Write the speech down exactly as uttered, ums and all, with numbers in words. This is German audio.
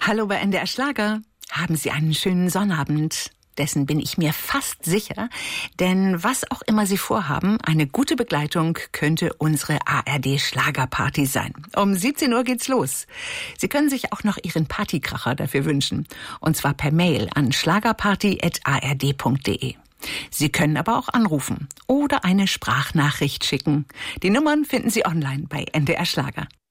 Hallo bei N D R Schlager. Haben Sie einen schönen Sonnabend? Dessen bin ich mir fast sicher, denn was auch immer Sie vorhaben, eine gute Begleitung könnte unsere A R D-Schlagerparty sein. Um siebzehn Uhr geht's los. Sie können sich auch noch Ihren Partykracher dafür wünschen, und zwar per Mail an schlagerparty at a r d punkt d e. Sie können aber auch anrufen oder eine Sprachnachricht schicken. Die Nummern finden Sie online bei N D R Schlager.